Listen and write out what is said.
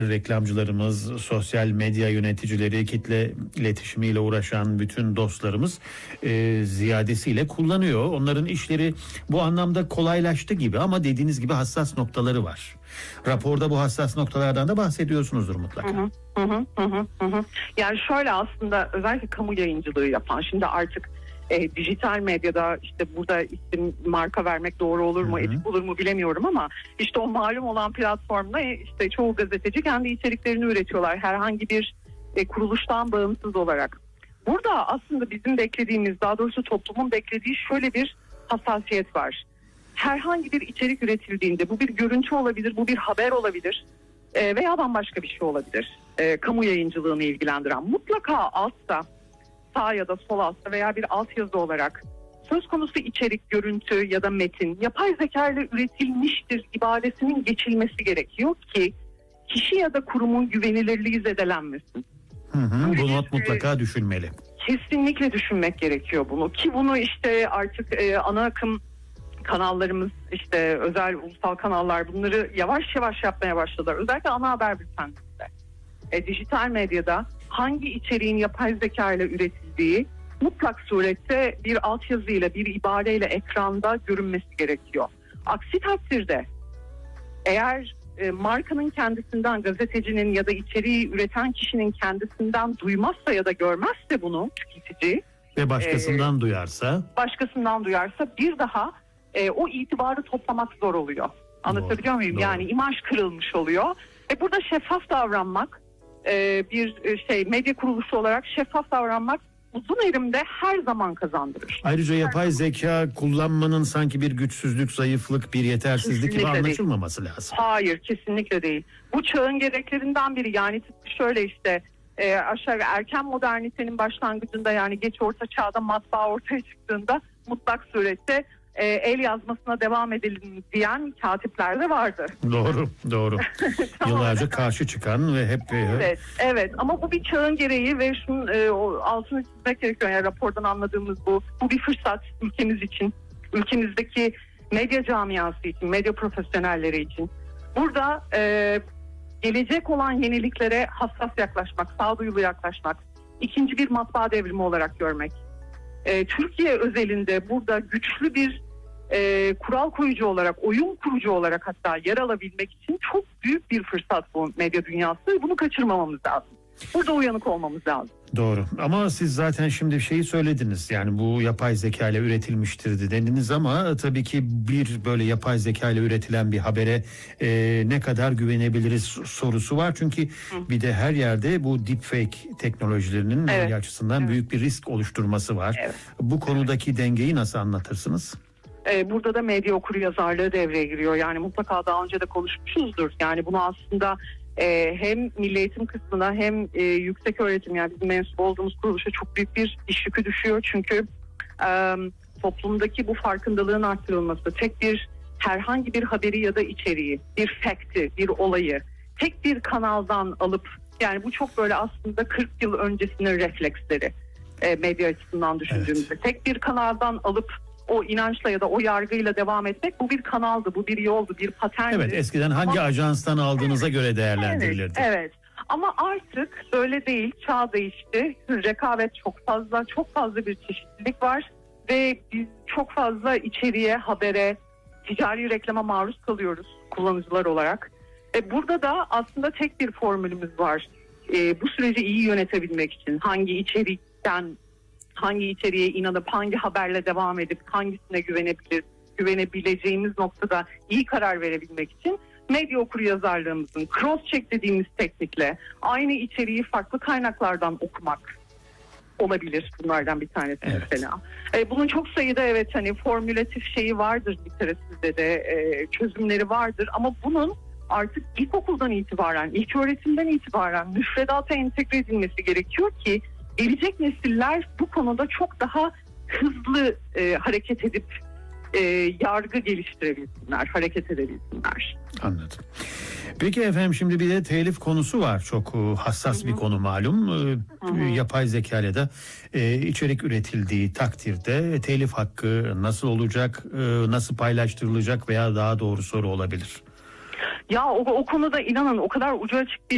reklamcılarımız, sosyal medya yöneticileri, kitle iletişimiyle uğraşan bütün dostlarımız ziyadesiyle kullanıyor. Onların işleri bu anlamda kolaylaştı gibi ama dediğiniz gibi hassas noktaları var. Raporda bu hassas noktalardan da bahsediyorsunuzdur mutlaka. Yani şöyle, aslında özellikle kamu yayıncılığı yapan, şimdi artık dijital medyada, işte burada isim marka vermek doğru olur mu, etik olur mu bilemiyorum ama işte o malum olan platformda işte çoğu gazeteci kendi içeriklerini üretiyorlar herhangi bir kuruluştan bağımsız olarak. Burada aslında bizim beklediğimiz, daha doğrusu toplumun beklediği şöyle bir hassasiyet var. Herhangi bir içerik üretildiğinde, bu bir görüntü olabilir, bu bir haber olabilir veya bambaşka bir şey olabilir. Kamu yayıncılığını ilgilendiren mutlaka altta, sağ ya da sol altta veya bir altyazı olarak söz konusu içerik, görüntü ya da metin yapay zeka ile üretilmiştir ibadesinin geçilmesi gerekiyor ki kişi ya da kurumun güvenilirliği zedelenmesin. Bu not mutlaka düşünmeli. Kesinlikle düşünmek gerekiyor bunu, ki bunu işte artık ana akım kanallarımız, işte özel ulusal kanallar bunları yavaş yavaş yapmaya başladılar. Özellikle ana haber bültenlerinde. Dijital medyada hangi içeriğin yapay zeka ile üretildiği mutlak surette bir altyazıyla, bir ibareyle ekranda görünmesi gerekiyor. Aksi takdirde eğer markanın kendisinden, gazetecinin ya da içeriği üreten kişinin kendisinden duymazsa ya da görmezse bunu tüketici ve başkasından duyarsa bir daha o itibarı toplamak zor oluyor. Anlatabiliyor muyum? Doğru. Yani imaj kırılmış oluyor. Burada şeffaf davranmak, bir medya kuruluşu olarak şeffaf davranmak uzun erimde her zaman kazandırır. Ayrıca yapay zeka kullanmanın sanki bir güçsüzlük, zayıflık, bir yetersizlik gibi anlaşılmaması lazım. Hayır, kesinlikle değil. Bu çağın gereklerinden biri. Yani şöyle işte aşağı erken modernitenin başlangıcında, yani geç orta çağda matbaa ortaya çıktığında mutlak surette el yazmasına devam edelim diyen katipler de vardı. Doğru. Yıllarca karşı çıkan ve hep... Evet ama bu bir çağın gereği ve şunun altını çizmek gerekiyor. Yani rapordan anladığımız bu bir fırsat ülkemiz için, ülkemizdeki medya camiası için, medya profesyonelleri için. Burada gelecek olan yeniliklere hassas yaklaşmak, sağduyulu yaklaşmak, ikinci bir matbaa devrimi olarak görmek. Türkiye özelinde burada güçlü bir kural koyucu olarak, oyun kurucu olarak hatta yer alabilmek için çok büyük bir fırsat bu medya dünyası. Bunu kaçırmamamız lazım. Burada uyanık olmamız lazım. Doğru, ama siz zaten şimdi bir şeyi söylediniz, yani bu yapay zeka ile üretilmiştir dediniz ama tabii ki bir böyle yapay zeka ile üretilen bir habere ne kadar güvenebiliriz sorusu var. Çünkü bir de her yerde bu deepfake teknolojilerinin medya açısından büyük bir risk oluşturması var. Bu konudaki dengeyi nasıl anlatırsınız? Burada da medya okuryazarlığı devreye giriyor. Yani mutlaka daha önce de konuşmuşuzdur. Yani bunu aslında hem milli eğitim kısmına hem yüksek öğretim, yani bizim mensup olduğumuz kuruluşa çok büyük bir iş yükü düşüyor. Çünkü toplumdaki bu farkındalığın arttırılması, tek bir herhangi bir haberi ya da içeriği, bir fact'i, bir olayı tek bir kanaldan alıp, yani bu çok böyle aslında 40 yıl öncesinin refleksleri medya açısından düşündüğümüzde. Tek bir kanaldan alıp o inançla ya da o yargıyla devam etmek, bu bir kanaldı, bu bir yoldu, bir paterndi. Evet, eskiden hangi ajanstan aldığınıza göre değerlendirilirdi. Evet. Ama artık öyle değil, çağ değişti. Rekabet çok fazla bir çeşitlilik var ve biz çok fazla içeriğe, habere, ticari reklama maruz kalıyoruz kullanıcılar olarak. Burada da aslında tek bir formülümüz var. Bu süreci iyi yönetebilmek için hangi içeriğe inanıp hangi haberle devam edip hangisine güvenebileceğimiz noktada iyi karar verebilmek için medya okuryazarlığımızın cross-check dediğimiz teknikle aynı içeriği farklı kaynaklardan okumak olabilir. Bunlardan bir tanesi mesela. Bunun çok sayıda formülatif şeyi vardır, literatürde de çözümleri vardır ama bunun artık ilkokuldan itibaren, ilköğretimden itibaren müfredata entegre edilmesi gerekiyor ki gelecek nesiller bu konuda çok daha hızlı hareket edip yargı geliştirebilsinler, hareket edebilsinler. Anladım. Peki efendim, şimdi bir de telif konusu var. Çok hassas bir konu malum. Yapay zeka ile de içerik üretildiği takdirde telif hakkı nasıl olacak, nasıl paylaştırılacak veya daha doğru soru olabilir? Ya o konuda inanın o kadar ucu açık bir